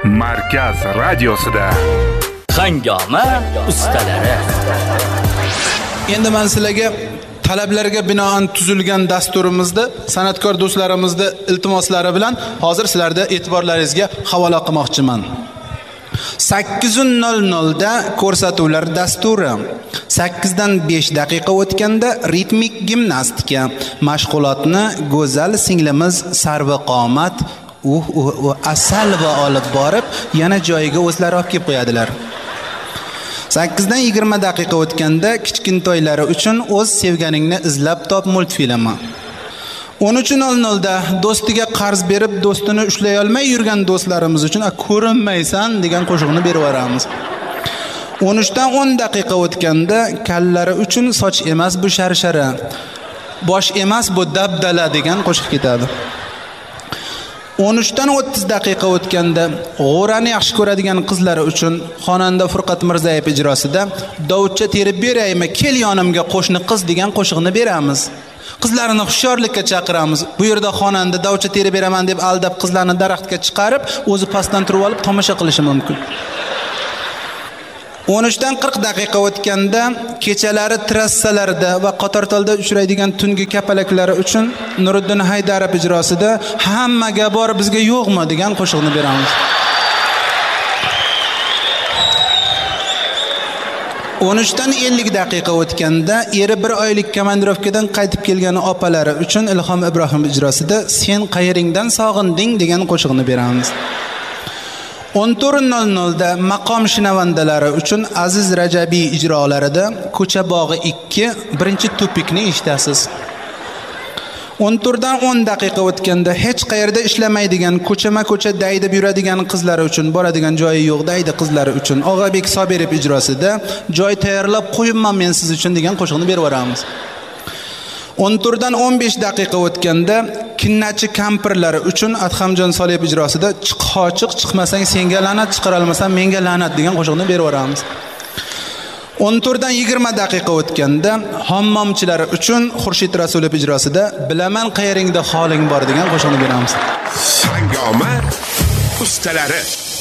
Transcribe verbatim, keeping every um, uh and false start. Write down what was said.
Markaz radiosida Hangoma ustalari. Endi men sizlarga talablarga binoan tuzilgan dasturimizda san'atkor do'stlarimizning iltimoslari bilan hozir sizlarda e'tiborlaringizga havola qilmoqchiman. sakkiz nol nol da ko'rsatuvlar dasturi. sakkiz dan besh daqiqa o'tganda ritmik gimnastika mashg'ulotni go'zal singlimiz Sarviqomat uh uh uh asal va olib borib yana joyiga o'zlari olib kelib qo'yadilar. sakkiz dan yigirma daqiqa o'tganda kichkintoylari uchun o'z sevganingni izlab top multfilmi. o'n uch nol nol da do'stiga qarz berib do'stini ushlay olmay yurgan do'stlarimiz uchun ko'rinmaysan degan qo'shiqni berib yuboramiz. o'n uch dan o'n daqiqa o'tganda kallari uchun soch emas bu sharshara, bosh emas bu dabdala degan qo'shiq ketadi. o'n uch dan o'ttiz daqiqa o'tganda g'o'rani yaxshi ko'radigan qizlari uchun xonanda Furqat Mirzayev ijrosida Dovudcha terib beraymi, kel yonimga qo'shni qiz degan qo'shiqni beramiz. Qizlarni hushyorlikka chaqiramiz. Bu yerda xonanda dovcha terib beraman deb aldab qizlarni daraxtga chiqarib, o'zi pastdan turib olib tomosha qilishi mumkin. o'n uch dan qirq daqiqa o'tganda kechalari trassalarda va qatortolda uchraydigan tungi kapalaklari uchun Nuriddin Haydarov ijrosida hammaga bor bizga yo'qmi degan qo'shiqni beramiz. o'n uch dan ellik daqiqa o'tganda eri bir oylik komandirovkadan qaytib kelgan opalari uchun Ilhom Ibrohim ijrosida Sen qayeringdan sog'inding degan qo'shiqni beramiz. o'n to'rt nol nol da maqom shinavandalari uchun Aziz Rajabiy ijrolarida Ko'cha bog'i ikki birinchi tupikni eshitasiz. o'n to'rt dan o'n daqiqa o'tganda hech qayerda ishlamaydigan, ko'chama-ko'cha daydib yuradigan qizlar uchun, boradigan joyi yo'q daydi qizlari uchun Og'abek Sobirov ijrosida Joy tayyorlab qo'yibman men siz uchun degan qo'shiqni berib yuboramiz. o'n to'rt dan o'n besh daqiqa o'tganda kinnachi kampirlari uchun Adhamjon Soliyev ijrosida Chiq xochiq chiqmasang senga la'nat, chiqara olmasam menga la'nat degan qo'shiqni berib yuboramiz. o'n to'rt dan yigirma daqiqa o'tganda hammomchilari uchun Xurshid Rasulov ijrosida Bilaman qayeringda holing bor degan qo'shiqni beramiz. Hangoma ustalari.